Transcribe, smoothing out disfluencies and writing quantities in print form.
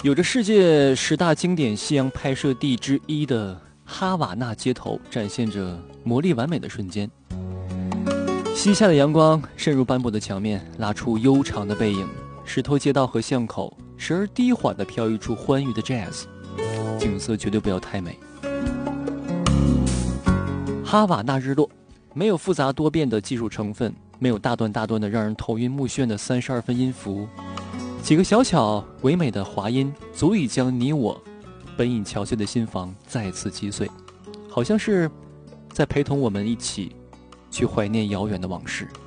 有着世界10大经典夕阳拍摄地之一的哈瓦那街头，展现着魔力完美的瞬间。西下的阳光渗入斑驳的墙面，拉出悠长的背影。石头街道和巷口时而低缓地飘溢出欢愉的 jazz， 景色绝对不要太美。哈瓦那日落，没有复杂多变的技术成分，没有大段大段的让人头晕目眩的32分音符，几个小巧唯美的滑音足以将你我本已憔悴的心房再次击碎，好像是在陪同我们一起去怀念遥远的往事。